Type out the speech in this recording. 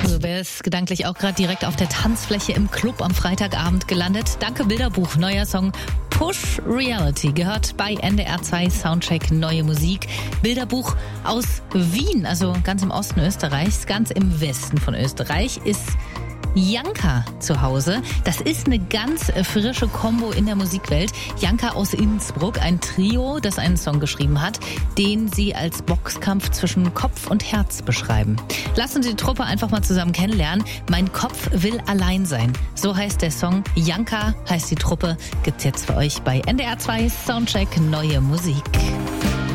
Wer ist gedanklich auch gerade direkt auf der Tanzfläche im Club am Freitagabend gelandet? Danke Bilderbuch, neuer Song Push Reality, gehört bei NDR 2 Soundcheck Neue Musik. Bilderbuch aus Wien, also ganz im Osten Österreichs, ganz im Westen von Österreich ist Janka zu Hause. Das ist eine ganz frische Kombo in der Musikwelt. Janka aus Innsbruck, ein Trio, das einen Song geschrieben hat, den sie als Boxkampf zwischen Kopf und Herz beschreiben. Lassen Sie die Truppe einfach mal zusammen kennenlernen. Mein Kopf will allein sein. So heißt der Song. Janka heißt die Truppe. Gibt's jetzt für euch bei NDR 2 Soundcheck Neue Musik.